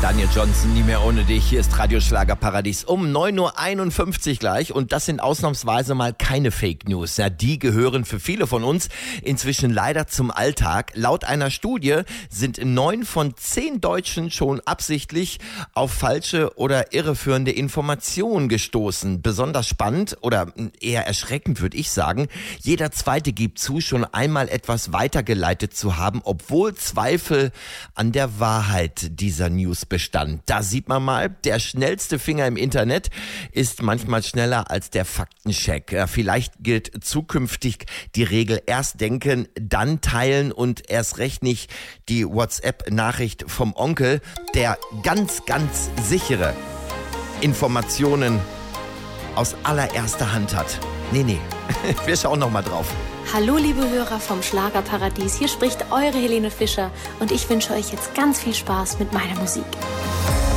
Daniel Johnson, nie mehr ohne dich. Hier ist Radio Schlagerparadies um 9.51 Uhr gleich. Und das sind ausnahmsweise mal keine Fake News. Ja, die gehören für viele von uns inzwischen leider zum Alltag. Laut einer Studie sind 9 von 10 Deutschen schon absichtlich auf falsche oder irreführende Informationen gestoßen. Besonders spannend oder eher erschreckend, würde ich sagen. Jeder Zweite gibt zu, schon einmal etwas weitergeleitet zu haben, obwohl Zweifel an der Wahrheit dieser News bestand. Da sieht man mal, der schnellste Finger im Internet ist manchmal schneller als der Faktencheck. Ja, vielleicht gilt zukünftig die Regel: erst denken, dann teilen und erst recht nicht die WhatsApp-Nachricht vom Onkel, der ganz sichere Informationen aus allererster Hand hat. Nee, wir schauen noch mal drauf. Hallo liebe Hörer vom Schlagerparadies, hier spricht eure Helene Fischer und ich wünsche euch jetzt ganz viel Spaß mit meiner Musik.